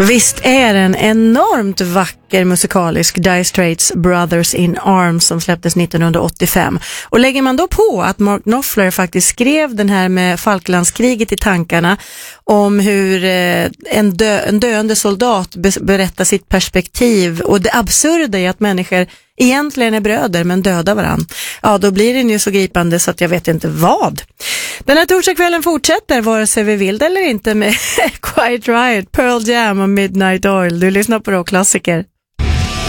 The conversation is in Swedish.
Visst är en enormt vacker musikalisk Dire Straits Brothers in Arms som släpptes 1985. Och lägger man då på att Mark Knopfler faktiskt skrev den här med Falklandskriget i tankarna om hur en döende soldat berättar sitt perspektiv och det absurda i att människor egentligen är bröder men dödar varann. Ja, då blir den ju så gripande så att jag vet inte vad. Den här torsdagskvällen fortsätter vare sig vi vill eller inte med Quiet Riot, Pearl Jam och Midnight Oil. Du lyssnar på rockklassiker.